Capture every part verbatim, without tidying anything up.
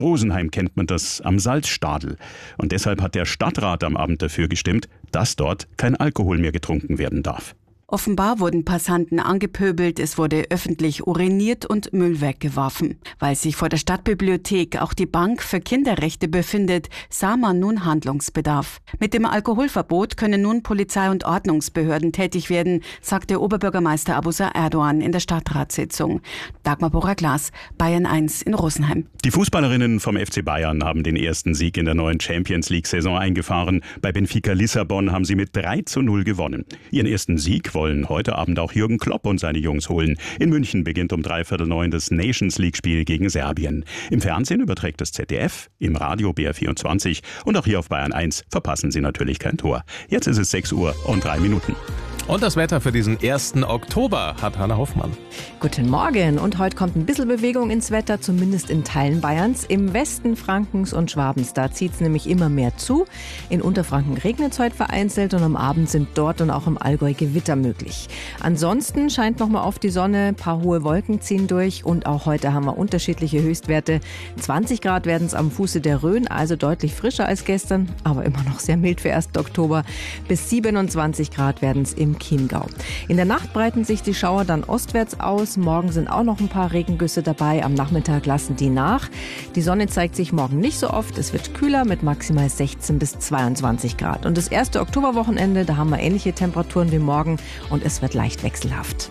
Rosenheim kennt man das am Salzstadel. Und deshalb hat der Stadtrat am Abend dafür gestimmt, dass dort kein Alkohol mehr getrunken werden darf. Offenbar wurden Passanten angepöbelt, es wurde öffentlich uriniert und Müll weggeworfen. Weil sich vor der Stadtbibliothek auch die Bank für Kinderrechte befindet, sah man nun Handlungsbedarf. Mit dem Alkoholverbot können nun Polizei und Ordnungsbehörden tätig werden, sagte Oberbürgermeister Abuzer Erdoğan in der Stadtratssitzung. Dagmar Borrer-Glas, Bayern eins in Rosenheim. Die Fußballerinnen vom F C Bayern haben den ersten Sieg in der neuen Champions-League-Saison eingefahren. Bei Benfica Lissabon haben sie mit drei zu null gewonnen. Ihren ersten Sieg wollen heute Abend auch Jürgen Klopp und seine Jungs holen. In München beginnt um dreiviertel neun das Nations League-Spiel gegen Serbien. Im Fernsehen überträgt das Z D F, im Radio B R vierundzwanzig und auch hier auf Bayern eins verpassen Sie natürlich kein Tor. Jetzt ist es sechs Uhr und drei Minuten. Und das Wetter für diesen ersten Oktober hat Hanna Hoffmann. Guten Morgen. Und heute kommt ein bisschen Bewegung ins Wetter, zumindest in Teilen Bayerns. Im Westen Frankens und Schwabens, da zieht es nämlich immer mehr zu. In Unterfranken regnet es heute vereinzelt und am Abend sind dort und auch im Allgäu Gewitter möglich. Ansonsten scheint noch mal oft die Sonne, ein paar hohe Wolken ziehen durch und auch heute haben wir unterschiedliche Höchstwerte. zwanzig Grad werden es am Fuße der Rhön, also deutlich frischer als gestern, aber immer noch sehr mild für ersten Oktober. Bis siebenundzwanzig Grad werden es im Chiemgau. In der Nacht breiten sich die Schauer dann ostwärts aus. Morgen sind auch noch ein paar Regengüsse dabei. Am Nachmittag lassen die nach. Die Sonne zeigt sich morgen nicht so oft. Es wird kühler mit maximal sechzehn bis zweiundzwanzig Grad. Und das erste Oktoberwochenende, da haben wir ähnliche Temperaturen wie morgen und es wird leicht wechselhaft.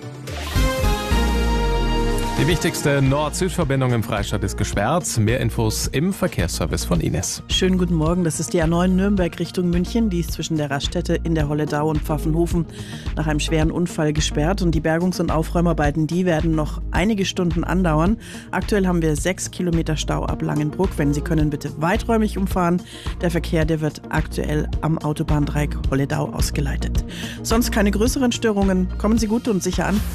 Die wichtigste Nord-Süd-Verbindung im Freistaat ist gesperrt. Mehr Infos im Verkehrsservice von Ines. Schönen guten Morgen, das ist die A neun Nürnberg Richtung München. Die ist zwischen der Raststätte in der Holledau und Pfaffenhofen nach einem schweren Unfall gesperrt. Und die Bergungs- und Aufräumarbeiten, die werden noch einige Stunden andauern. Aktuell haben wir sechs Kilometer Stau ab Langenbruck. Wenn Sie können, bitte weiträumig umfahren. Der Verkehr, der wird aktuell am Autobahndreieck Holledau ausgeleitet. Sonst keine größeren Störungen. Kommen Sie gut und sicher an.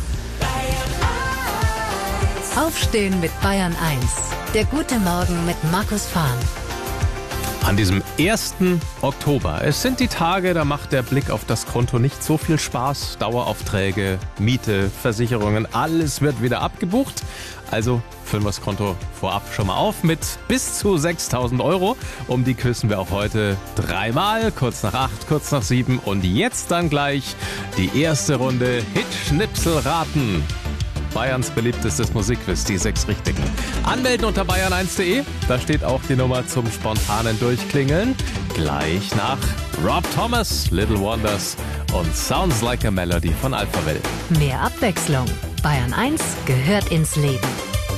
Aufstehen mit Bayern eins. Der gute Morgen mit Markus Fahn. An diesem ersten Oktober. Es sind die Tage, da macht der Blick auf das Konto nicht so viel Spaß. Daueraufträge, Miete, Versicherungen, alles wird wieder abgebucht. Also füllen wir das Konto vorab schon mal auf mit bis zu sechstausend Euro. Um die küssen wir auch heute dreimal, kurz nach acht, kurz nach sieben. Und jetzt dann gleich die erste Runde Hit-Schnipsel raten. Bayerns beliebtestes Musikquiz, die sechs Richtigen. Anmelden unter bayern eins punkt de, da steht auch die Nummer zum spontanen Durchklingeln. Gleich nach Rob Thomas, Little Wonders und Sounds Like a Melody von Alphaville. Mehr Abwechslung. Bayern eins gehört ins Leben.